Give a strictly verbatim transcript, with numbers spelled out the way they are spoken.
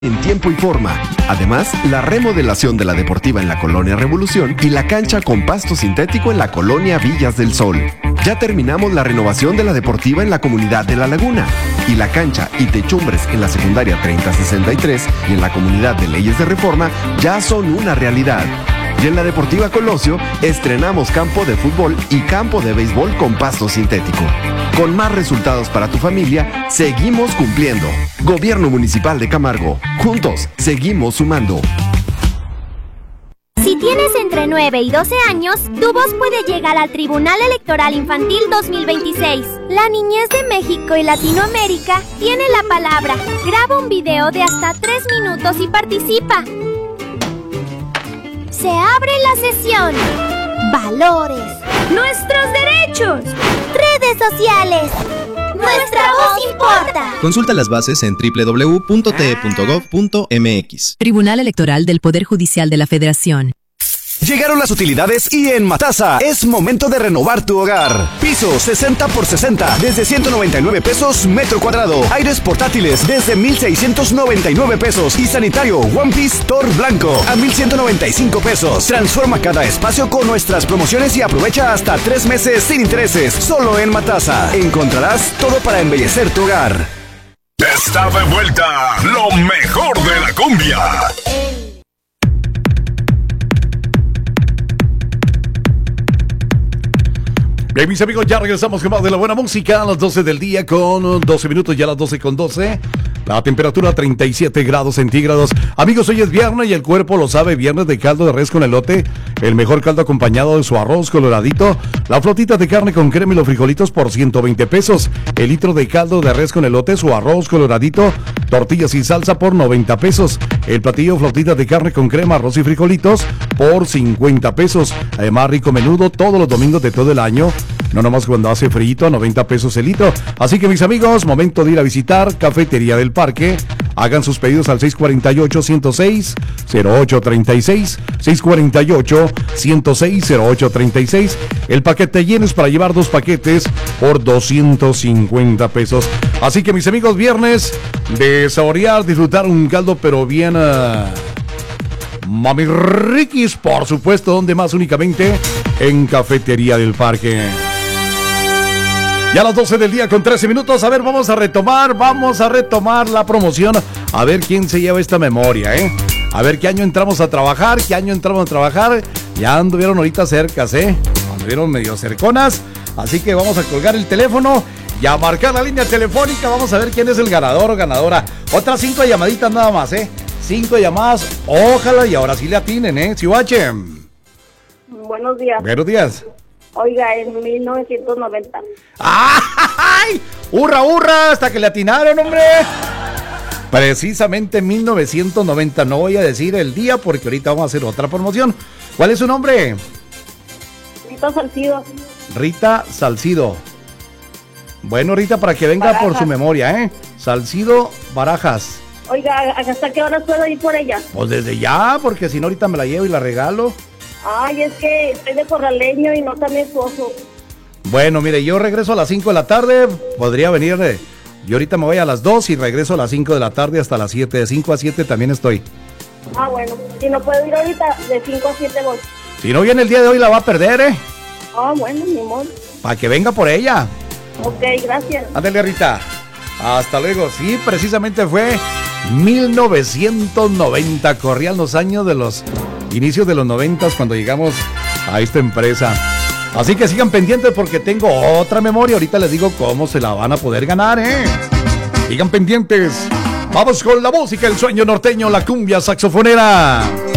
en tiempo y forma. Además, la remodelación de la deportiva en la Colonia Revolución y la cancha con pasto sintético en la Colonia Villas del Sol. Ya terminamos la renovación de la deportiva en la comunidad de La Laguna. Y la cancha y techumbres en la secundaria treinta sesenta y tres y en la comunidad de Leyes de Reforma ya son una realidad. Y en la Deportiva Colosio estrenamos campo de fútbol y campo de béisbol con pasto sintético. Con más resultados para tu familia, seguimos cumpliendo. Gobierno Municipal de Camargo. Juntos, seguimos sumando. Si tienes entre nueve y doce años, tu voz puede llegar al Tribunal Electoral Infantil dos mil veintiséis. La niñez de México y Latinoamérica tiene la palabra. Graba un video de hasta tres minutos y participa. Se abre la sesión. Valores. Nuestros derechos. Redes sociales. Nuestra voz importa. Consulta las bases en doble u doble u doble u punto t e punto gov punto m x. Tribunal Electoral del Poder Judicial de la Federación. Llegaron las utilidades y en Matasa es momento de renovar tu hogar. Piso sesenta por sesenta desde ciento noventa y nueve pesos metro cuadrado. Aires portátiles desde mil seiscientos noventa y nueve pesos. Y sanitario One Piece Thor Blanco a mil ciento noventa y cinco pesos. Transforma cada espacio con nuestras promociones y aprovecha hasta tres meses sin intereses. Solo en Matasa encontrarás todo para embellecer tu hogar. Está de vuelta lo mejor de la cumbia. Bien, mis amigos, ya regresamos con más de la buena música a las doce del día con doce minutos, ya a las doce con doce. La temperatura treinta y siete grados centígrados. Amigos, hoy es viernes y el cuerpo lo sabe. Viernes de caldo de res con elote. El mejor caldo acompañado de su arroz coloradito. La flotita de carne con crema y los frijolitos por ciento veinte pesos. El litro de caldo de res con elote, su arroz coloradito. Tortillas y salsa por noventa pesos. El platillo flotita de carne con crema, arroz y frijolitos por cincuenta pesos. Además, rico menudo todos los domingos de todo el año. No nomás cuando hace frío, a noventa pesos el litro. Así que, mis amigos, momento de ir a visitar Cafetería del Parque. Hagan sus pedidos al seis cuatro ocho, uno cero seis, cero ocho tres seis, seis cuatro ocho, uno cero seis, cero ocho tres seis. El paquete lleno es para llevar dos paquetes por doscientos cincuenta pesos. Así que, mis amigos, viernes de saborear, disfrutar un caldo, pero bien... Uh... Mami Riquis, por supuesto, donde más únicamente en Cafetería del Parque. Ya a las doce del día con trece minutos, a ver, vamos a retomar, vamos a retomar la promoción, a ver quién se lleva esta memoria, ¿eh? A ver qué año entramos a trabajar, qué año entramos a trabajar, ya anduvieron ahorita cercas, ¿eh? Anduvieron medio cerconas, así que vamos a colgar el teléfono y a marcar la línea telefónica, vamos a ver quién es el ganador o ganadora. Otras cinco llamaditas nada más, ¿eh? Cinco llamadas, ojalá y ahora sí le atinen, ¿eh? Chihuache. Buenos días. Buenos días. Oiga, en mil novecientos noventa. ¡Ay! ¡Hurra, hurra! Hasta que le atinaron, hombre. Precisamente mil novecientos noventa. No voy a decir el día porque ahorita vamos a hacer otra promoción. ¿Cuál es su nombre? Rita Salcido. Rita Salcido. Bueno, Rita, para que venga Barajas. Por su memoria, ¿eh? Salcido Barajas. Oiga, ¿hasta qué hora puedo ir por ella? Pues desde ya, porque si no ahorita me la llevo y la regalo. Ay, es que estoy de corraleño y no está mi esposo. Bueno, mire, yo regreso a las cinco de la tarde, podría venir, eh, yo ahorita me voy a las dos y regreso a las cinco de la tarde hasta las siete, de cinco a siete también estoy. Ah, bueno, si no puedo ir ahorita, de cinco a siete voy. Si no viene el día de hoy la va a perder, ¿eh? Ah, bueno, ni modo. Para que venga por ella. Ok, gracias. Ándale, Rita. Hasta luego. Sí, precisamente fue mil novecientos noventa, corrían los años de los inicios de los noventas cuando llegamos a esta empresa. Así que sigan pendientes porque tengo otra memoria. Ahorita les digo cómo se la van a poder ganar, ¿eh? Sigan pendientes. Vamos con la música, el sueño norteño, la cumbia saxofonera.